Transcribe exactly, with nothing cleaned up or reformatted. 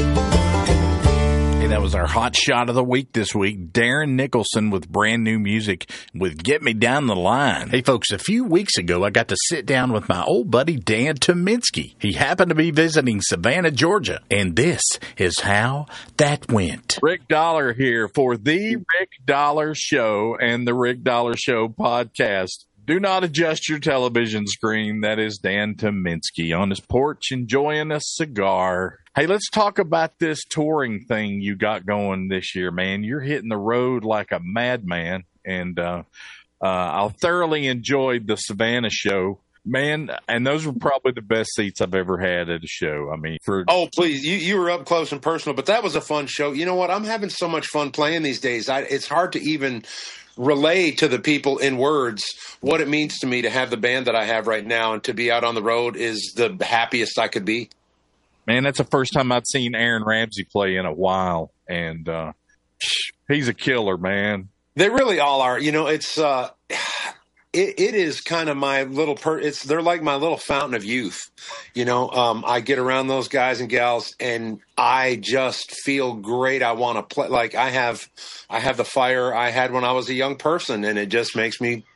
That was our hot shot of the week this week. Darren Nicholson with brand new music with Get Me Down the Line. Hey, folks, a few weeks ago, I got to sit down with my old buddy Dan Tominski. He happened to be visiting Savannah, Georgia, and this is how that went. Rick Dollar here for the Rick Dollar Show and the Rick Dollar Show podcast. Do not adjust your television screen. That is Dan Tominski on his porch enjoying a cigar. Hey, let's talk about this touring thing you got going this year, man. You're hitting the road like a madman, and uh, uh, I thoroughly enjoyed the Savannah show. Man, and those were probably the best seats I've ever had at a show. I mean, for oh, please, you you were up close and personal, but that was a fun show. You know what? I'm having so much fun playing these days. I, it's hard to even relay to the people in words what it means to me to have the band that I have right now, and to be out on the road is the happiest I could be. Man, that's the first time I'd seen Aaron Ramsey play in a while, and uh, he's a killer, man. They really all are. You know, it's uh, it, it is kind of my little per. It's they're like my little fountain of youth. You know, um, I get around those guys and gals, and I just feel great. I want to play. Like I have, I have the fire I had when I was a young person, and it just makes me